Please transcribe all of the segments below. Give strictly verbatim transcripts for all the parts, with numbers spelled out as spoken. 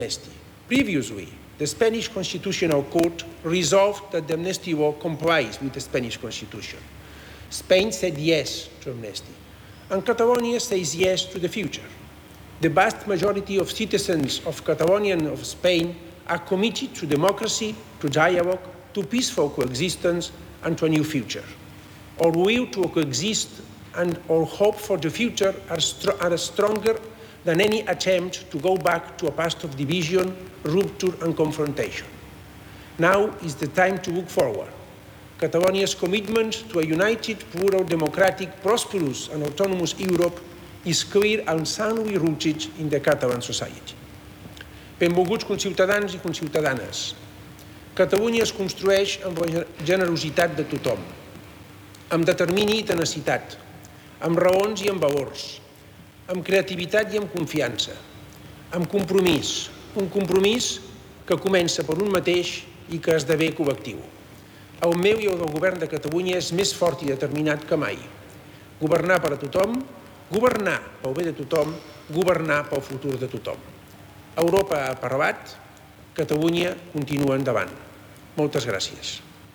amnesty. Previously, the Spanish Constitutional Court resolved that the amnesty law complies with the Spanish Constitution. Spain said yes to amnesty, and Catalonia says yes to the future. The vast majority of citizens of Catalonia and of Spain are committed to democracy, to dialogue, to peaceful coexistence, and to a new future. Our will to coexist and our hope for the future are, str- are stronger than any attempt to go back to a past of division, rupture, and confrontation. Now is the time to look forward. Catalonia's commitment to a united, plural, democratic, prosperous, and autonomous Europe is clear and soundly rooted in the Catalan society. Benvolguts conciutadans i conciutadanes, Catalunya es construeix amb la generositat de tothom, amb determini i tenacitat, amb raons i amb valors, amb creativitat i amb confiança, amb compromís, un compromís que comença per un mateix i que esdevé col·lectiu. El meu i el del govern de Catalunya és més fort i determinat que mai. Governar per a tothom, governar pel bé de tothom, governar pel futur de tothom. Europa ha parlat, Catalunya continua endavant. Moltes gràcies.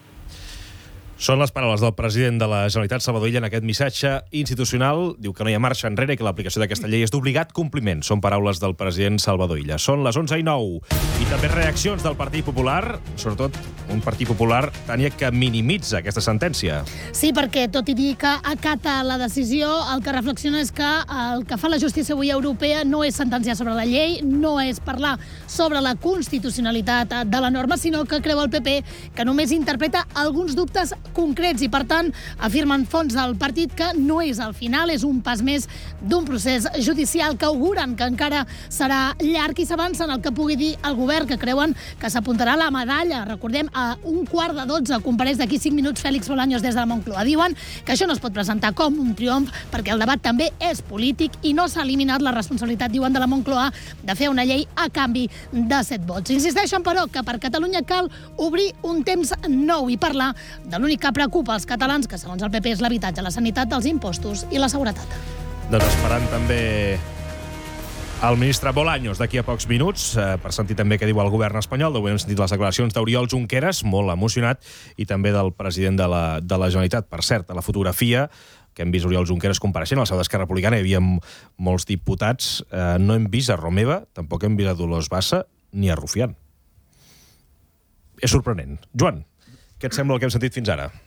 Són les paraules del president de la Generalitat, Salvador Illa, en aquest missatge institucional. Diu que no hi ha marxa enrere i que l'aplicació d'aquesta llei és d'obligat compliment. Són paraules del president Salvador Illa. Són les onze i nou. I també reaccions del Partit Popular, sobretot un Partit Popular, Tània, que minimitza aquesta sentència. Sí, perquè tot i dir que acata la decisió, el que reflexiona és que el que fa la justícia avui europea no és sentenciar sobre la llei, no és parlar sobre la constitucionalitat de la norma, sinó que creu el P P que només interpreta alguns dubtes concrets i, per tant, afirmen fons del partit que no és el final, és un pas més d'un procés judicial que auguren que encara serà llarg i s'avança en el que pugui dir el govern, que creuen que s'apuntarà la medalla. Recordem, a un quart de dotze compareix d'aquí cinc minuts Félix Bolaños des de la Moncloa. Diuen que això no es pot presentar com un triomf perquè el debat també és polític i no s'ha eliminat la responsabilitat, diuen, de la Moncloa de fer una llei a canvi de set vots. Insisteixen, però, que per Catalunya cal obrir un temps nou i parlar de l'únic que preocupa als catalans, que segons el P P és l'habitatge, la sanitat, els impostos i la seguretat. Doncs esperant també el ministre Bolaños d'aquí a pocs minuts, eh, per sentir també què diu el govern espanyol. D'avui hem sentit les declaracions d'Oriol Junqueras, molt emocionat, i també del president de la, de la Generalitat. Per cert, a la fotografia que hem vist Oriol Junqueras compareixent, a la seu d'Esquerra Republicana hi havia molts diputats. Eh, no hem vist a Romeva, tampoc hem vist a Dolors Bassa, ni a Rufián. És sorprenent. Joan, què et sembla el que hem sentit fins ara?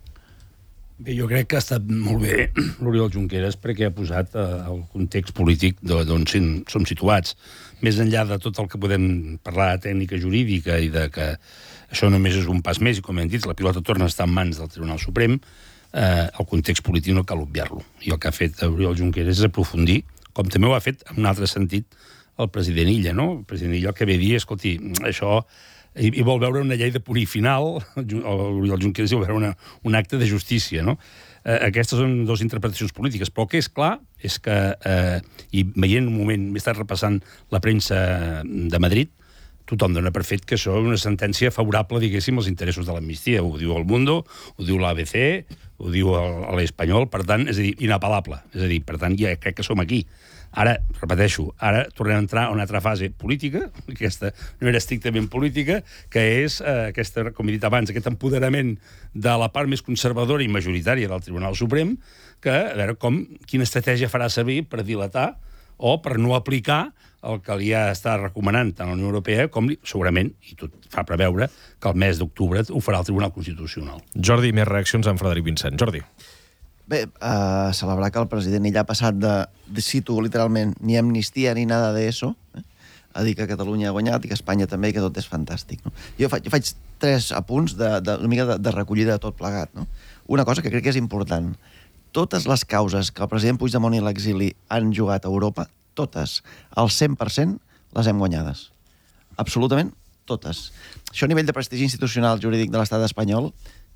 Bé, jo crec que ha estat molt bé l'Oriol Junqueras perquè ha posat eh, el context polític d'on som situats. Més enllà de tot el que podem parlar de tècnica jurídica i de que això només és un pas més, i com hem dit, la pilota torna a estar en mans del Tribunal Suprem, eh, el context polític no cal obviar-lo. I el que ha fet Oriol Junqueras és aprofundir, com també ho ha fet en un altre sentit el president Illa, no? El president Illa el que ve a dir, escolti, això... I, i vol veure una llei de punt i final, l'Oriol Junqueras, i vol veure una, un acte de justícia, no? Eh, aquestes són dues interpretacions polítiques, però el que és clar és que, eh, i veient un moment, m'he estat repassant la premsa de Madrid, tothom dona per fet que això és una sentència favorable, diguéssim, als interessos de l'amnistia. Ho diu El Mundo, ho diu l'A B C, ho diu l'Espanyol, per tant, és a dir, inapel·lable. És a dir, per tant, ja crec que som aquí. Ara, repeteixo, ara tornem a entrar a una altra fase política, aquesta no era estrictament política, que és eh, aquesta, com he dit abans, aquest empoderament de la part més conservadora i majoritària del Tribunal Suprem, que a veure com, quina estratègia farà servir per dilatar o per no aplicar el que li ha estat recomanant tant la Unió Europea com, segurament, i tot fa preveure, que el mes d'octubre ho farà el Tribunal Constitucional. Jordi, més reaccions amb Frederic Vincent. Jordi. Bé, uh, celebrar que el president Illa ha passat de, de cito literalment, ni amnistia ni nada de eso, eh? a dir que Catalunya ha guanyat i que Espanya també, i que tot és fantàstic. No? Jo, faig, jo faig tres apunts de, de, una mica de, de recollida de tot plegat. No? Una cosa que crec que és important. Totes les causes que el president Puigdemont i l'exili han jugat a Europa, totes, al cent per cent, les hem guanyades. Absolutament totes. Això a nivell de prestigi institucional jurídic de l'estat espanyol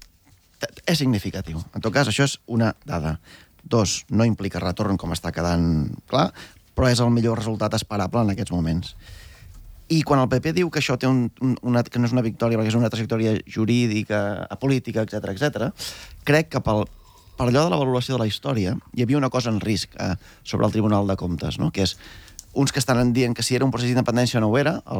és significatiu. En tot cas, això és una dada. Dos, no implica retorn, com està quedant clar, però és el millor resultat esperable en aquests moments. I quan el P P diu que això té un, un, una, que no és una victòria perquè és una trajectòria jurídica, política, etcètera, etcètera, crec que pel, per allò de la valoració de la història hi havia una cosa en risc eh, sobre el Tribunal de Comptes, no? Que és uns que estan dient que si era un procés d'independència o no ho era, el